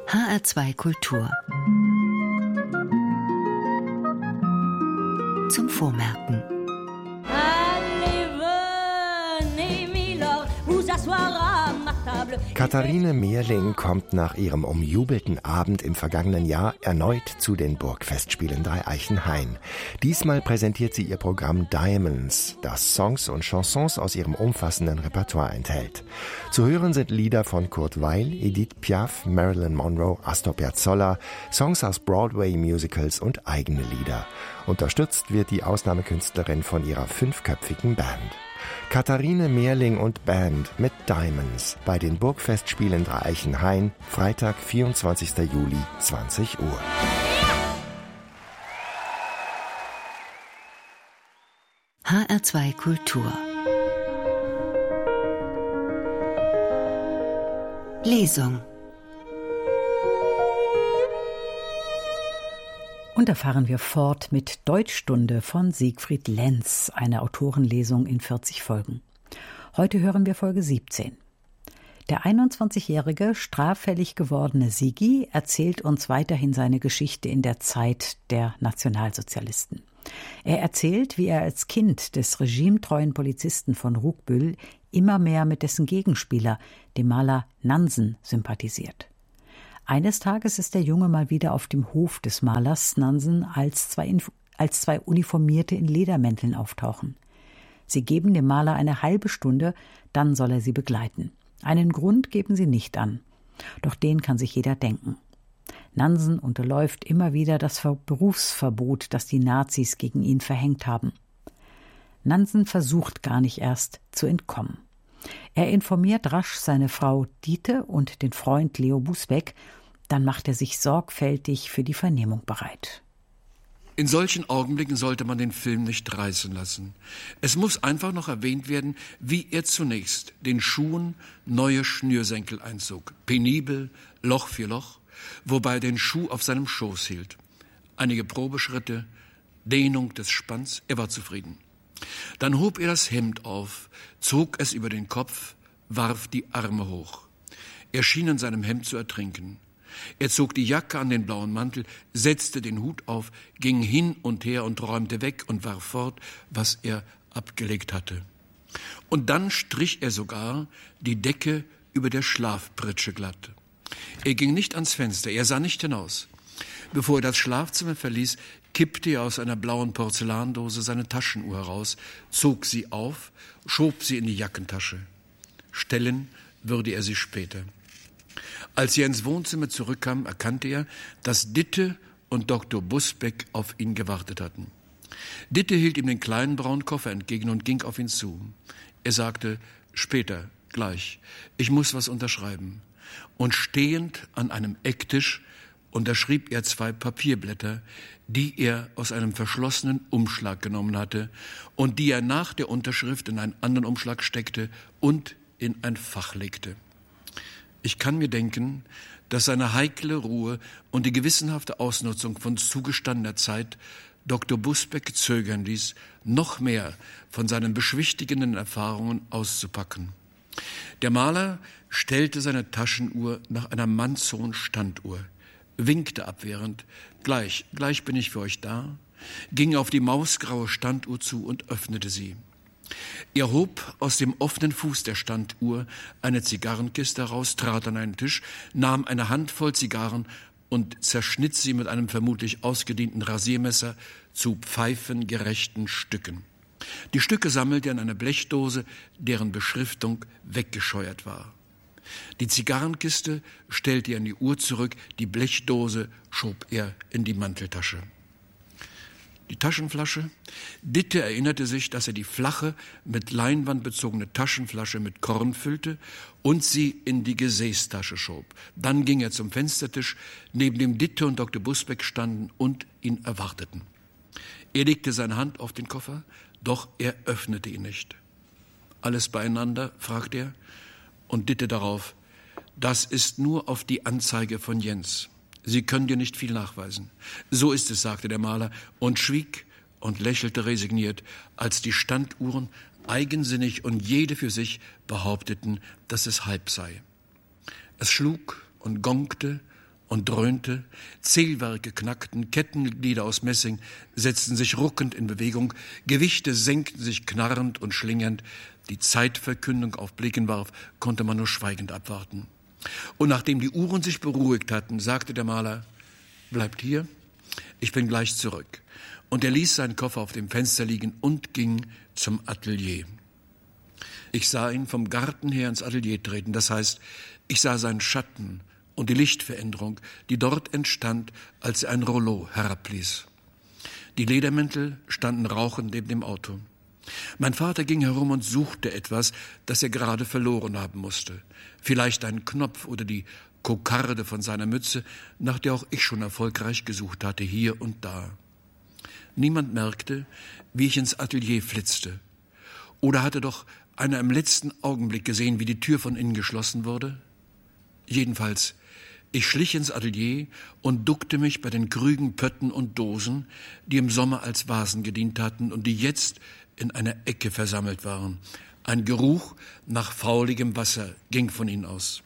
HR2 Kultur. Zum Vormerken. Katharine Mehrling kommt nach ihrem umjubelten Abend im vergangenen Jahr erneut zu den Burgfestspielen Dreieichenhain. Diesmal präsentiert sie ihr Programm Diamonds, das Songs und Chansons aus ihrem umfassenden Repertoire enthält. Zu hören sind Lieder von Kurt Weill, Edith Piaf, Marilyn Monroe, Astor Piazzolla, Songs aus Broadway-Musicals und eigene Lieder. Unterstützt wird die Ausnahmekünstlerin von ihrer 5-köpfigen Band. Katharine Mehrling und Band mit Diamonds bei den Burgfestspielen Dreieichenhain, Freitag, 24. Juli, 20 Uhr. HR2 Kultur. Lesung. Und da fahren wir fort mit Deutschstunde von Siegfried Lenz, eine Autorenlesung in 40 Folgen. Heute hören wir Folge 17. Der 21-jährige, straffällig gewordene Sigi erzählt uns weiterhin seine Geschichte in der Zeit der Nationalsozialisten. Er erzählt, wie er als Kind des regimetreuen Polizisten von Rugbüll immer mehr mit dessen Gegenspieler, dem Maler Nansen, sympathisiert. Eines Tages ist der Junge mal wieder auf dem Hof des Malers Nansen, als zwei Uniformierte in Ledermänteln auftauchen. Sie geben dem Maler eine halbe Stunde, dann soll er sie begleiten. Einen Grund geben sie nicht an. Doch den kann sich jeder denken. Nansen unterläuft immer wieder das Berufsverbot, das die Nazis gegen ihn verhängt haben. Nansen versucht gar nicht erst zu entkommen. Er informiert rasch seine Frau Dite und den Freund Leo Busbeck. Dann macht er sich sorgfältig für die Vernehmung bereit. In solchen Augenblicken sollte man den Film nicht reißen lassen. Es muss einfach noch erwähnt werden, wie er zunächst den Schuhen neue Schnürsenkel einzog. Penibel, Loch für Loch, wobei er den Schuh auf seinem Schoß hielt. Einige Probeschritte, Dehnung des Spanns, er war zufrieden. Dann hob er das Hemd auf, zog es über den Kopf, warf die Arme hoch. Er schien in seinem Hemd zu ertrinken. Er zog die Jacke an den blauen Mantel, setzte den Hut auf, ging hin und her und räumte weg und warf fort, was er abgelegt hatte. Und dann strich er sogar die Decke über der Schlafpritsche glatt. Er ging nicht ans Fenster, er sah nicht hinaus. Bevor er das Schlafzimmer verließ, kippte er aus einer blauen Porzellandose seine Taschenuhr heraus, zog sie auf, schob sie in die Jackentasche. Stellen würde er sie später. Als er ins Wohnzimmer zurückkam, erkannte er, dass Dite und Dr. Busbeck auf ihn gewartet hatten. Dite hielt ihm den kleinen braunen Koffer entgegen und ging auf ihn zu. Er sagte, später, gleich, ich muss was unterschreiben. Und stehend an einem Ecktisch unterschrieb er 2 Papierblätter, die er aus einem verschlossenen Umschlag genommen hatte und die er nach der Unterschrift in einen anderen Umschlag steckte und in ein Fach legte. Ich kann mir denken, dass seine heikle Ruhe und die gewissenhafte Ausnutzung von zugestandener Zeit Dr. Busbeck zögern ließ, noch mehr von seinen beschwichtigenden Erfahrungen auszupacken. Der Maler stellte seine Taschenuhr nach einer mannshohen Standuhr, winkte abwehrend, gleich bin ich für euch da, ging auf die mausgraue Standuhr zu und öffnete sie. Er hob aus dem offenen Fuß der Standuhr eine Zigarrenkiste heraus, trat an einen Tisch, nahm eine Handvoll Zigarren und zerschnitt sie mit einem vermutlich ausgedienten Rasiermesser zu pfeifengerechten Stücken. Die Stücke sammelte er in eine Blechdose, deren Beschriftung weggescheuert war. Die Zigarrenkiste stellte er in die Uhr zurück, die Blechdose schob er in die Manteltasche. Die Taschenflasche? Dite erinnerte sich, dass er die flache, mit Leinwand bezogene Taschenflasche mit Korn füllte und sie in die Gesäßtasche schob. Dann ging er zum Fenstertisch, neben dem Dite und Dr. Busbeck standen und ihn erwarteten. Er legte seine Hand auf den Koffer, doch er öffnete ihn nicht. »Alles beieinander?« fragte er. Und Dite darauf, »Das ist nur auf die Anzeige von Jens. Sie können dir nicht viel nachweisen.« »So ist es«, sagte der Maler und schwieg und lächelte resigniert, als die Standuhren eigensinnig und jede für sich behaupteten, dass es halb sei. Es schlug und gongte und dröhnte, Zählwerke knackten, Kettenglieder aus Messing setzten sich ruckend in Bewegung, Gewichte senkten sich knarrend und schlingernd, die Zeitverkündung auf Blicken warf, konnte man nur schweigend abwarten. Und nachdem die Uhren sich beruhigt hatten, sagte der Maler, »Bleibt hier, ich bin gleich zurück.« Und er ließ seinen Koffer auf dem Fenster liegen und ging zum Atelier. Ich sah ihn vom Garten her ins Atelier treten, das heißt, ich sah seinen Schatten und die Lichtveränderung, die dort entstand, als er ein Rollo herabließ. Die Ledermäntel standen rauchend neben dem Auto. Mein Vater ging herum und suchte etwas, das er gerade verloren haben musste. Vielleicht einen Knopf oder die Kokarde von seiner Mütze, nach der auch ich schon erfolgreich gesucht hatte, hier und da. Niemand merkte, wie ich ins Atelier flitzte. Oder hatte doch einer im letzten Augenblick gesehen, wie die Tür von innen geschlossen wurde? Jedenfalls, ich schlich ins Atelier und duckte mich bei den Krügen, Pötten und Dosen, die im Sommer als Vasen gedient hatten und die jetzt in einer Ecke versammelt waren. Ein Geruch nach fauligem Wasser ging von ihnen aus.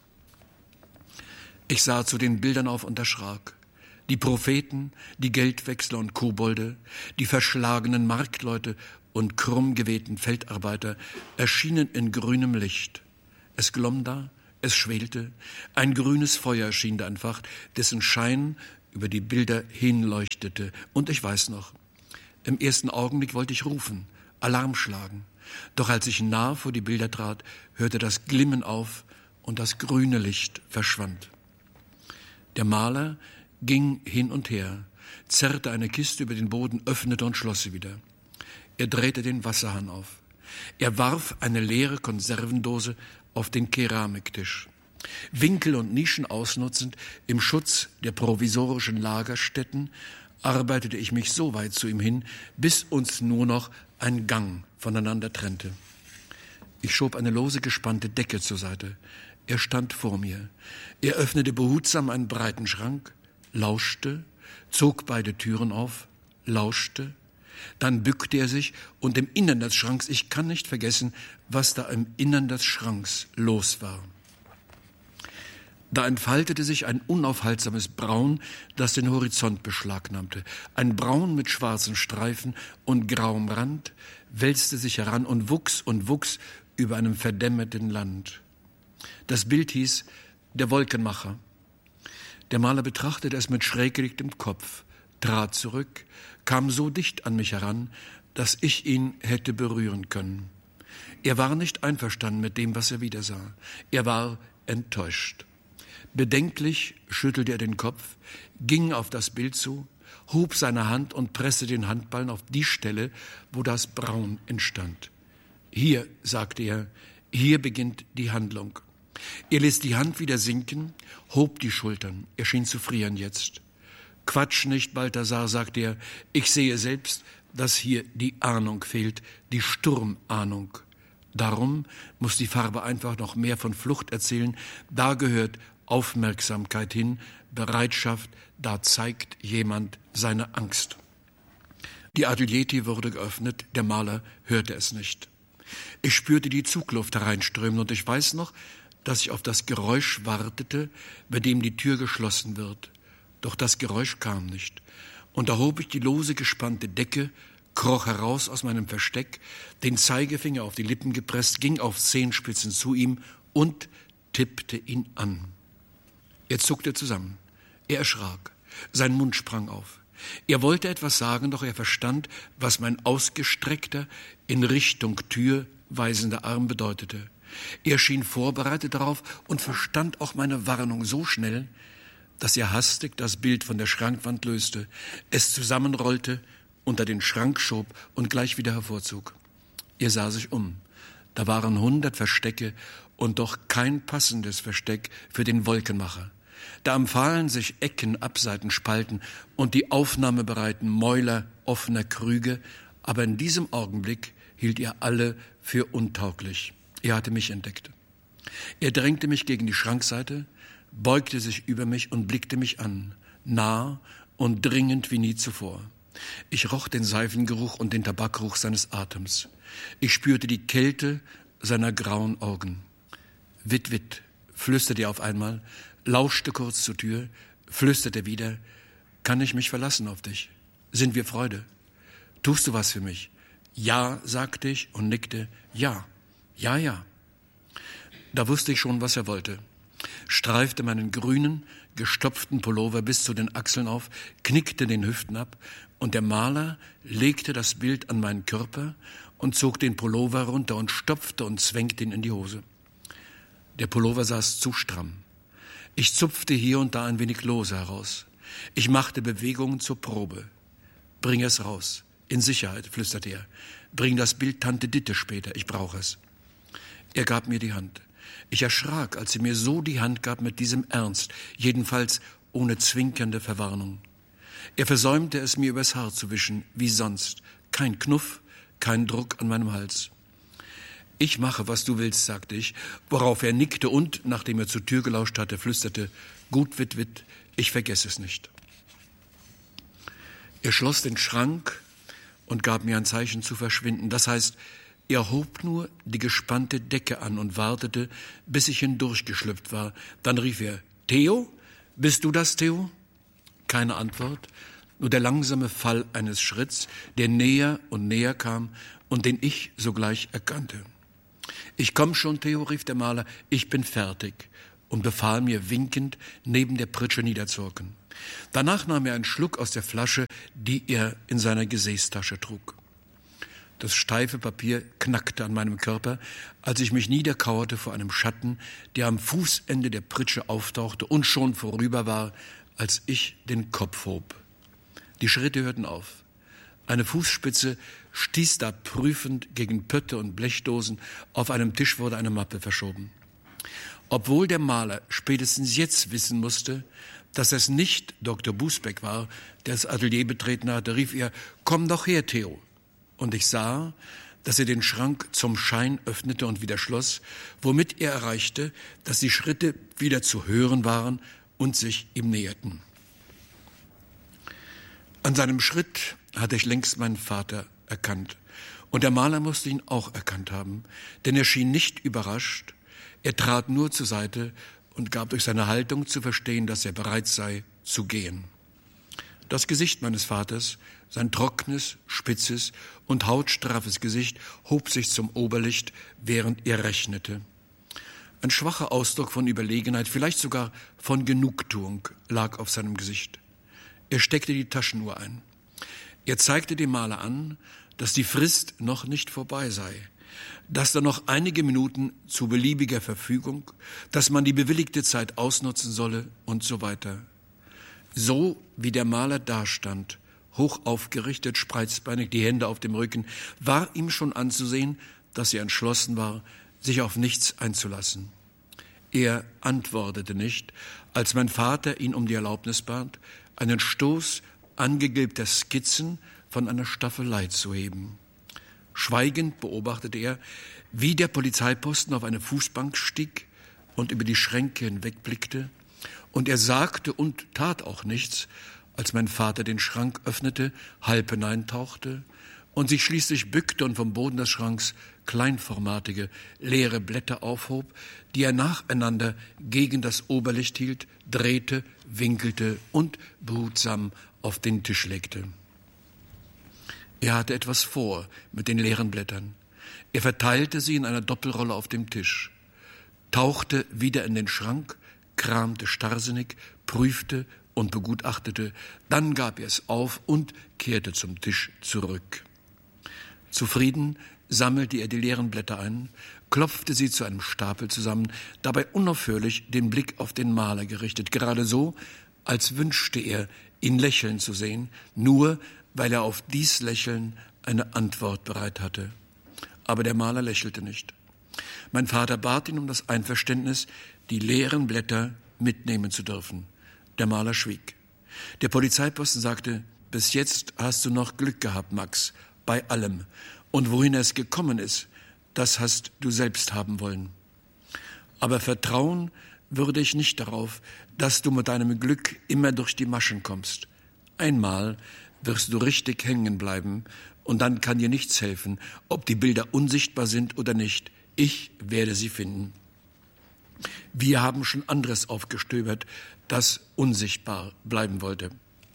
Ich sah zu den Bildern auf und erschrak. Die Propheten, die Geldwechsler und Kobolde, die verschlagenen Marktleute und krumm gewehten Feldarbeiter erschienen in grünem Licht. Es glomm da, es schwelte, ein grünes Feuer schien da entfacht, dessen Schein über die Bilder hinleuchtete. Und ich weiß noch, im ersten Augenblick wollte ich rufen, Alarm schlagen. Doch als ich nahe vor die Bilder trat, hörte das Glimmen auf und das grüne Licht verschwand. Der Maler ging hin und her, zerrte eine Kiste über den Boden, öffnete und schloss sie wieder. Er drehte den Wasserhahn auf. Er warf eine leere Konservendose auf den Keramiktisch. Winkel und Nischen ausnutzend, im Schutz der provisorischen Lagerstätten, arbeitete ich mich so weit zu ihm hin, bis uns nur noch ein Gang voneinander trennte. Ich schob eine lose gespannte Decke zur Seite. Er stand vor mir. Er öffnete behutsam einen breiten Schrank, lauschte, zog beide Türen auf, lauschte. Dann bückte er sich und im Innern des Schranks, ich kann nicht vergessen, was da im Innern des Schranks los war. Da entfaltete sich ein unaufhaltsames Braun, das den Horizont beschlagnahmte. Ein Braun mit schwarzen Streifen und grauem Rand wälzte sich heran und wuchs über einem verdämmerten Land. Das Bild hieß »Der Wolkenmacher«. Der Maler betrachtete es mit schräg gelegtem Kopf, trat zurück, kam so dicht an mich heran, dass ich ihn hätte berühren können. Er war nicht einverstanden mit dem, was er wiedersah. Er war enttäuscht. Bedenklich schüttelte er den Kopf, ging auf das Bild zu, hob seine Hand und presste den Handballen auf die Stelle, wo das Braun entstand. »Hier«, sagte er, »hier beginnt die Handlung.« Er ließ die Hand wieder sinken, hob die Schultern. Er schien zu frieren jetzt. »Quatsch nicht, Balthasar«, sagte er, »ich sehe selbst, dass hier die Ahnung fehlt, die Sturmahnung. Darum muss die Farbe einfach noch mehr von Flucht erzählen. Da gehört Aufmerksamkeit hin, Bereitschaft, da zeigt jemand seine Angst.« Die Ateliertür wurde geöffnet, der Maler hörte es nicht. Ich spürte die Zugluft hereinströmen und ich weiß noch, dass ich auf das Geräusch wartete, bei dem die Tür geschlossen wird. Doch das Geräusch kam nicht. Und da hob ich die lose gespannte Decke, kroch heraus aus meinem Versteck, den Zeigefinger auf die Lippen gepresst, ging auf Zehenspitzen zu ihm und tippte ihn an. Er zuckte zusammen. Er erschrak. Sein Mund sprang auf. Er wollte etwas sagen, doch er verstand, was mein ausgestreckter, in Richtung Tür weisender Arm bedeutete. Er schien vorbereitet darauf und verstand auch meine Warnung so schnell, dass er hastig das Bild von der Schrankwand löste, es zusammenrollte, unter den Schrank schob und gleich wieder hervorzog. Er sah sich um. Da waren 100 Verstecke und doch kein passendes Versteck für den Wolkenmacher. Da empfahlen sich Ecken, Abseiten, Spalten und die aufnahmebereiten Mäuler offener Krüge, aber in diesem Augenblick hielt er alle für untauglich. Er hatte mich entdeckt. Er drängte mich gegen die Schrankseite, beugte sich über mich und blickte mich an, nah und dringend wie nie zuvor. Ich roch den Seifengeruch und den Tabakgeruch seines Atems. Ich spürte die Kälte seiner grauen Augen. »Witt, witt«, flüsterte er auf einmal, lauschte kurz zur Tür, flüsterte wieder: Kann ich mich verlassen auf dich? Sind wir Freude? Tust du was für mich? Ja, sagte ich und nickte. Ja, ja, ja. Da wusste ich schon, was er wollte. Streifte meinen grünen, gestopften Pullover bis zu den Achseln auf, knickte den Hüften ab, und der Maler legte das Bild an meinen Körper und zog den Pullover runter und stopfte und zwängte ihn in die Hose. Der Pullover saß zu stramm. Ich zupfte hier und da ein wenig lose heraus. Ich machte Bewegungen zur Probe. Bring es raus. In Sicherheit, flüsterte er. Bring das Bild Tante Ditte später, ich brauche es. Er gab mir die Hand. Ich erschrak, als sie mir so die Hand gab mit diesem Ernst, jedenfalls ohne zwinkernde Verwarnung. Er versäumte es, mir übers Haar zu wischen, wie sonst. Kein Knuff, kein Druck an meinem Hals. Ich mache, was du willst, sagte ich, worauf er nickte und, nachdem er zur Tür gelauscht hatte, flüsterte: Gut, Witt, ich vergesse es nicht. Er schloss den Schrank und gab mir ein Zeichen zu verschwinden. Das heißt, er hob nur die gespannte Decke an und wartete, bis ich hindurchgeschlüpft war. Dann rief er: Theo? Bist du das, Theo? Keine Antwort, nur der langsame Fall eines Schritts, der näher und näher kam und den ich sogleich erkannte. Ich komm schon, Theo, rief der Maler, ich bin fertig, und befahl mir winkend, neben der Pritsche niederzuhocken. Danach nahm er einen Schluck aus der Flasche, die er in seiner Gesäßtasche trug. Das steife Papier knackte an meinem Körper, als ich mich niederkauerte vor einem Schatten, der am Fußende der Pritsche auftauchte und schon vorüber war, als ich den Kopf hob. Die Schritte hörten auf. Eine Fußspitze stieß da prüfend gegen Pötte und Blechdosen. Auf einem Tisch wurde eine Mappe verschoben. Obwohl der Maler spätestens jetzt wissen musste, dass es nicht Dr. Busbeck war, der das Atelier betreten hatte, rief er: Komm doch her, Theo. Und ich sah, dass er den Schrank zum Schein öffnete und wieder schloss, womit er erreichte, dass die Schritte wieder zu hören waren und sich ihm näherten. An seinem Schritt hatte ich längst meinen Vater erkannt. Und der Maler musste ihn auch erkannt haben, denn er schien nicht überrascht. Er trat nur zur Seite und gab durch seine Haltung zu verstehen, dass er bereit sei, zu gehen. Das Gesicht meines Vaters, sein trockenes, spitzes und hautstraffes Gesicht, hob sich zum Oberlicht, während er rechnete. Ein schwacher Ausdruck von Überlegenheit, vielleicht sogar von Genugtuung, lag auf seinem Gesicht. Er steckte die Taschenuhr ein. Er zeigte dem Maler an, dass die Frist noch nicht vorbei sei, dass da noch einige Minuten zu beliebiger Verfügung, dass man die bewilligte Zeit ausnutzen solle und so weiter. So wie der Maler dastand, hoch aufgerichtet, spreizbeinig, die Hände auf dem Rücken, war ihm schon anzusehen, dass er entschlossen war, sich auf nichts einzulassen. Er antwortete nicht, als mein Vater ihn um die Erlaubnis bat, einen Stoß angegilbter Skizzen von einer Staffelei zu heben. Schweigend beobachtete er, wie der Polizeiposten auf eine Fußbank stieg und über die Schränke hinwegblickte, und er sagte und tat auch nichts, als mein Vater den Schrank öffnete, halb hineintauchte und sich schließlich bückte und vom Boden des Schranks kleinformatige, leere Blätter aufhob, die er nacheinander gegen das Oberlicht hielt, drehte, winkelte und behutsam auf den Tisch legte. Er hatte etwas vor mit den leeren Blättern. Er verteilte sie in einer Doppelrolle auf dem Tisch, tauchte wieder in den Schrank, kramte starrsinnig, prüfte und begutachtete, dann gab er es auf und kehrte zum Tisch zurück. Zufrieden sammelte er die leeren Blätter ein, klopfte sie zu einem Stapel zusammen, dabei unaufhörlich den Blick auf den Maler gerichtet, gerade so, als wünschte er, ihn lächeln zu sehen, nur weil er auf dies Lächeln eine Antwort bereit hatte. Aber der Maler lächelte nicht. Mein Vater bat ihn um das Einverständnis, die leeren Blätter mitnehmen zu dürfen. Der Maler schwieg. Der Polizeiposten sagte: Bis jetzt hast du noch Glück gehabt, Max, bei allem. Und wohin es gekommen ist, das hast du selbst haben wollen. Aber vertrauen würde ich nicht darauf, dass du mit deinem Glück immer durch die Maschen kommst. Einmal wirst du richtig hängen bleiben und dann kann dir nichts helfen, ob die Bilder unsichtbar sind oder nicht. Ich werde sie finden. Wir haben schon anderes aufgestöbert, das unsichtbar bleiben wollte.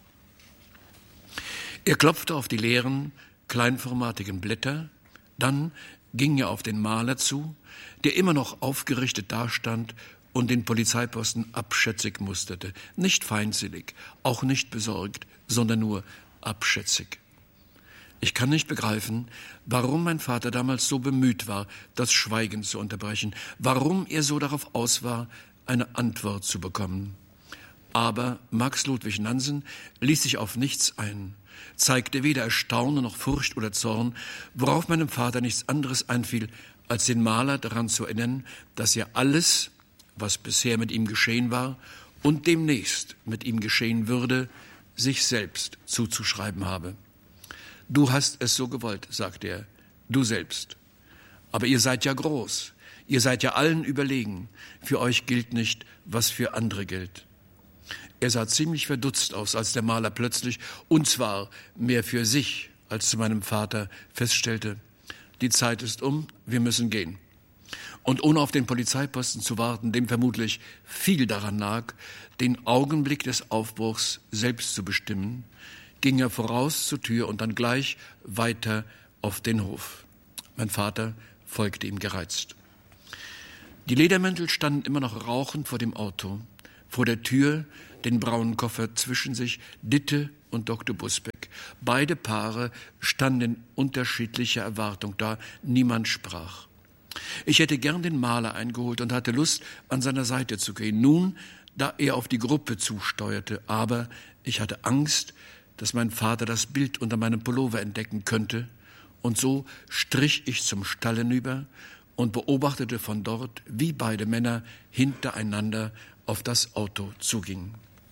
Er klopfte auf die leeren, kleinformatigen Blätter, dann ging er auf den Maler zu, der immer noch aufgerichtet dastand und den Polizeiposten abschätzig musterte. Nicht feindselig, auch nicht besorgt, sondern nur abschätzig. Ich kann nicht begreifen, warum mein Vater damals so bemüht war, das Schweigen zu unterbrechen, warum er so darauf aus war, eine Antwort zu bekommen. Aber Max Ludwig Nansen ließ sich auf nichts ein, zeigte weder Erstaunen noch Furcht oder Zorn, worauf meinem Vater nichts anderes einfiel, als den Maler daran zu erinnern, dass er alles, was bisher mit ihm geschehen war und demnächst mit ihm geschehen würde, sich selbst zuzuschreiben habe. »Du hast es so gewollt«, sagte er, »du selbst. Aber ihr seid ja groß, ihr seid ja allen überlegen. Für euch gilt nicht, was für andere gilt.« Er sah ziemlich verdutzt aus, als der Maler plötzlich, und zwar mehr für sich als zu meinem Vater, feststellte: Die Zeit ist um, wir müssen gehen. Und ohne auf den Polizeiposten zu warten, dem vermutlich viel daran lag, den Augenblick des Aufbruchs selbst zu bestimmen, ging er voraus zur Tür und dann gleich weiter auf den Hof. Mein Vater folgte ihm gereizt. Die Ledermäntel standen immer noch rauchend vor dem Auto. Vor der Tür, den braunen Koffer zwischen sich, Ditte und Dr. Busbeck. Beide Paare standen in unterschiedlicher Erwartung da. Niemand sprach. Ich hätte gern den Maler eingeholt und hatte Lust, an seiner Seite zu gehen. Nun, da er auf die Gruppe zusteuerte. Aber ich hatte Angst, dass mein Vater das Bild unter meinem Pullover entdecken könnte. Und so strich ich zum Stall hinüber und beobachtete von dort, wie beide Männer hintereinander auf das Auto zugingen.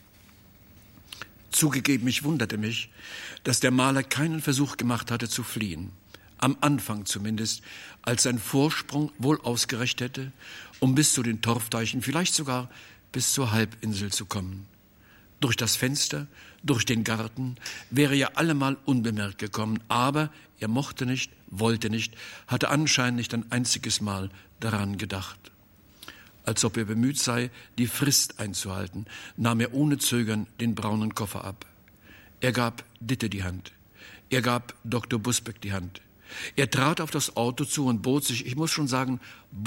Zugegeben, ich wunderte mich, dass der Maler keinen Versuch gemacht hatte zu fliehen. Am Anfang zumindest, als sein Vorsprung wohl ausgereicht hätte, um bis zu den Torfteichen, vielleicht sogar bis zur Halbinsel zu kommen. Durch das Fenster, durch den Garten wäre er allemal unbemerkt gekommen, aber er mochte nicht, wollte nicht, hatte anscheinend nicht ein einziges Mal daran gedacht. Als ob er bemüht sei, die Frist einzuhalten, nahm er ohne Zögern den braunen Koffer ab. Er gab Ditte die Hand. Er gab Dr. Busbeck die Hand. Er trat auf das Auto zu und bot sich, ich muss schon sagen,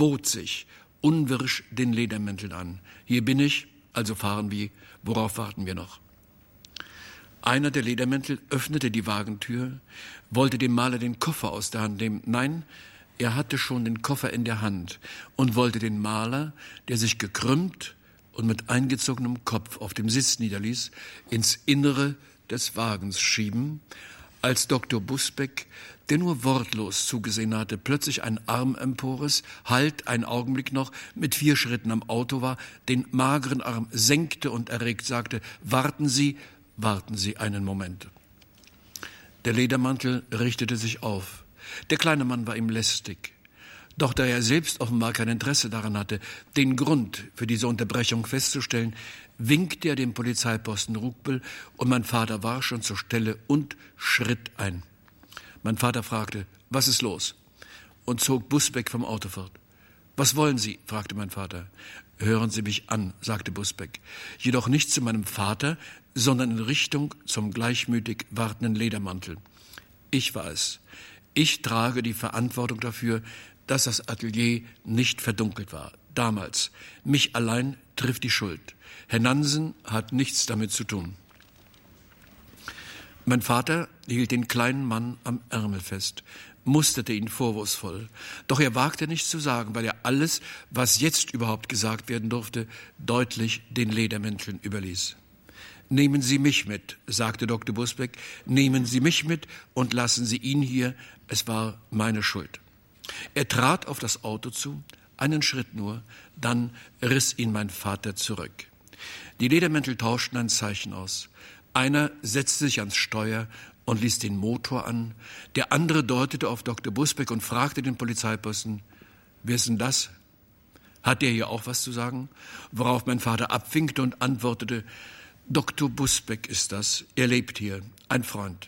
unwirsch den Ledermänteln an. Hier bin ich, also fahren wir, worauf warten wir noch? Einer der Ledermäntel öffnete die Wagentür, wollte dem Maler den Koffer aus der Hand nehmen. Nein, er hatte schon den Koffer in der Hand und wollte den Maler, der sich gekrümmt und mit eingezogenem Kopf auf dem Sitz niederließ, ins Innere des Wagens schieben, als Dr. Busbeck, der nur wortlos zugesehen hatte, plötzlich einen Arm empores, halt, einen Augenblick noch, mit 4 Schritten am Auto war, den mageren Arm senkte und erregt sagte: Warten Sie einen Moment. Der Ledermantel richtete sich auf. Der kleine Mann war ihm lästig. Doch da er selbst offenbar kein Interesse daran hatte, den Grund für diese Unterbrechung festzustellen, winkte er dem Polizeiposten Rugbel und mein Vater war schon zur Stelle und schritt ein. Mein Vater fragte: Was ist los? Und zog Busbeck vom Auto fort. Was wollen Sie? Fragte mein Vater. Hören Sie mich an, sagte Busbeck, jedoch nicht zu meinem Vater, sondern in Richtung zum gleichmütig wartenden Ledermantel. Ich war es. Ich trage die Verantwortung dafür, dass das Atelier nicht verdunkelt war. Damals. Mich allein trifft die Schuld. Herr Nansen hat nichts damit zu tun. Mein Vater hielt den kleinen Mann am Ärmel fest, musterte ihn vorwurfsvoll. Doch er wagte nichts zu sagen, weil er alles, was jetzt überhaupt gesagt werden durfte, deutlich den Ledermänteln überließ. Nehmen Sie mich mit, sagte Dr. Busbeck, nehmen Sie mich mit und lassen Sie ihn hier, es war meine Schuld. Er trat auf das Auto zu, einen Schritt nur, dann riss ihn mein Vater zurück. Die Ledermäntel tauschten ein Zeichen aus. Einer setzte sich ans Steuer und ließ den Motor an. Der andere deutete auf Dr. Busbeck und fragte den Polizeiposten: Wer ist denn das? Hat der hier auch was zu sagen? Worauf mein Vater abwinkte und antwortete: Dr. Busbeck ist das. Er lebt hier. Ein Freund.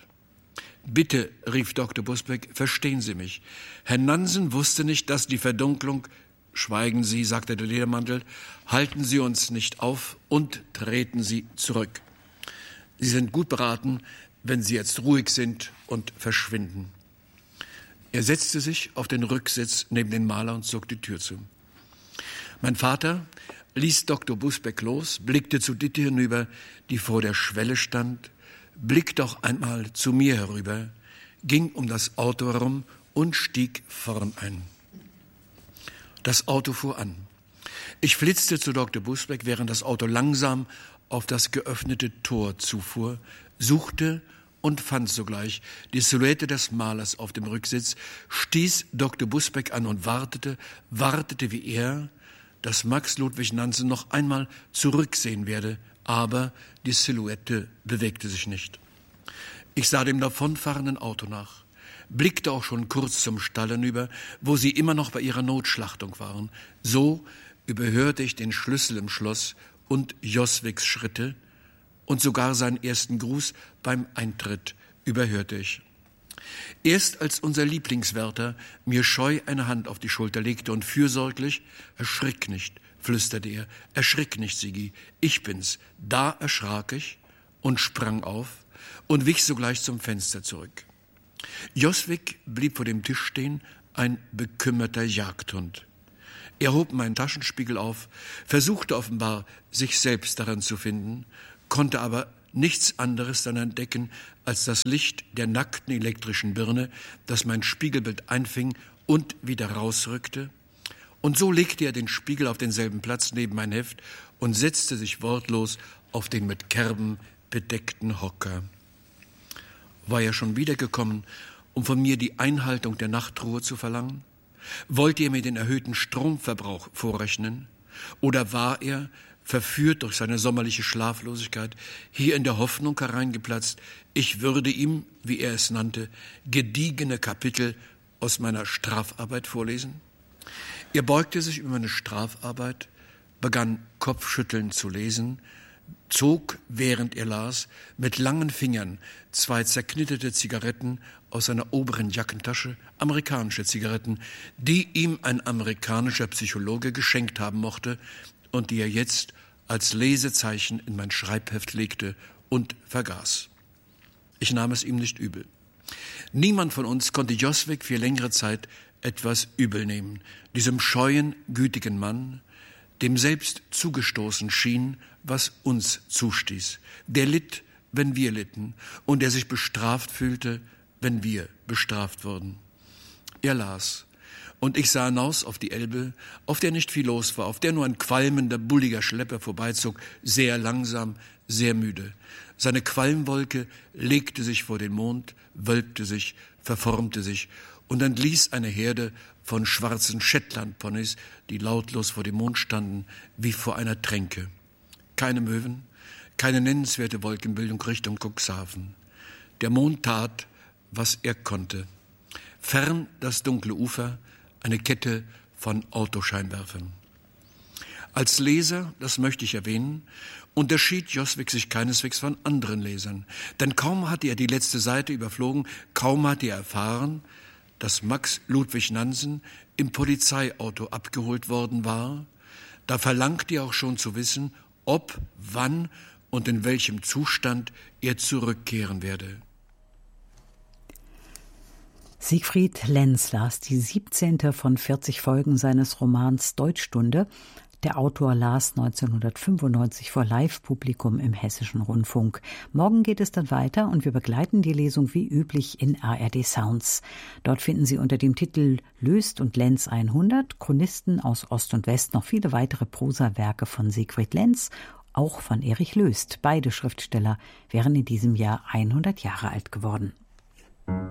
Bitte, rief Dr. Busbeck, verstehen Sie mich. Herr Nansen wusste nicht, dass die Verdunklung Schweigen Sie, sagte der Ledermantel, halten Sie uns nicht auf und treten Sie zurück. Sie sind gut beraten, wenn Sie jetzt ruhig sind und verschwinden. Er setzte sich auf den Rücksitz neben den Maler und zog die Tür zu. Mein Vater ließ Dr. Busbeck los, blickte zu Ditte hinüber, die vor der Schwelle stand, blickte auch einmal zu mir herüber, ging um das Auto herum und stieg vorn ein. Das Auto fuhr an. Ich flitzte zu Dr. Busbeck, während das Auto langsam auf das geöffnete Tor zufuhr, suchte und fand sogleich die Silhouette des Malers auf dem Rücksitz, stieß Dr. Busbeck an und wartete wie er, dass Max Ludwig Nansen noch einmal zurücksehen werde, aber die Silhouette bewegte sich nicht. Ich sah dem davonfahrenden Auto nach, blickte auch schon kurz zum Stall hinüber, wo sie immer noch bei ihrer Notschlachtung waren. So überhörte ich den Schlüssel im Schloss und Joswigs Schritte und sogar seinen ersten Gruß beim Eintritt überhörte ich. Erst als unser Lieblingswärter mir scheu eine Hand auf die Schulter legte und fürsorglich, »Erschrick nicht«, flüsterte er, »erschrick nicht, Sigi, ich bin's«, da erschrak ich und sprang auf und wich sogleich zum Fenster zurück. Joswig blieb vor dem Tisch stehen, ein bekümmerter Jagdhund. Er hob meinen Taschenspiegel auf, versuchte offenbar, sich selbst daran zu finden, konnte aber nichts anderes dann entdecken als das Licht der nackten elektrischen Birne, das mein Spiegelbild einfing und wieder rausrückte. Und so legte er den Spiegel auf denselben Platz neben mein Heft und setzte sich wortlos auf den mit Kerben bedeckten Hocker. War er schon wiedergekommen, um von mir die Einhaltung der Nachtruhe zu verlangen? Wollte er mir den erhöhten Stromverbrauch vorrechnen? Oder war er, verführt durch seine sommerliche Schlaflosigkeit, hier in der Hoffnung hereingeplatzt, ich würde ihm, wie er es nannte, gediegene Kapitel aus meiner Strafarbeit vorlesen? Er beugte sich über meine Strafarbeit, begann kopfschüttelnd zu lesen, zog, während er las, mit langen Fingern 2 zerknitterte Zigaretten aus seiner oberen Jackentasche, amerikanische Zigaretten, die ihm ein amerikanischer Psychologe geschenkt haben mochte und die er jetzt als Lesezeichen in mein Schreibheft legte und vergaß. Ich nahm es ihm nicht übel. Niemand von uns konnte Joswig für längere Zeit etwas übel nehmen, diesem scheuen, gütigen Mann, dem selbst zugestoßen schien, was uns zustieß. Der litt, wenn wir litten, und der sich bestraft fühlte, wenn wir bestraft wurden. Er las, und ich sah hinaus auf die Elbe, auf der nicht viel los war, auf der nur ein qualmender, bulliger Schlepper vorbeizog, sehr langsam, sehr müde. Seine Qualmwolke legte sich vor den Mond, wölbte sich, verformte sich und entließ eine Herde von schwarzen Shetland-Ponys, die lautlos vor dem Mond standen, wie vor einer Tränke. Keine Möwen, keine nennenswerte Wolkenbildung Richtung Cuxhaven. Der Mond tat, was er konnte. Fern das dunkle Ufer, eine Kette von Autoscheinwerfern. Als Leser, das möchte ich erwähnen, unterschied Joswig sich keineswegs von anderen Lesern. Denn kaum hatte er die letzte Seite überflogen, kaum hatte er erfahren, dass Max Ludwig Nansen im Polizeiauto abgeholt worden war, da verlangte er auch schon zu wissen, ob, wann und in welchem Zustand er zurückkehren werde. Siegfried Lenz las die 17. von 40 Folgen seines Romans Deutschstunde. Der Autor las 1995 vor Live-Publikum im Hessischen Rundfunk. Morgen geht es dann weiter und wir begleiten die Lesung wie üblich in ARD Sounds. Dort finden Sie unter dem Titel Löst und Lenz 100 Chronisten aus Ost und West noch viele weitere Prosawerke von Siegfried Lenz, auch von Erich Löst. Beide Schriftsteller wären in diesem Jahr 100 Jahre alt geworden.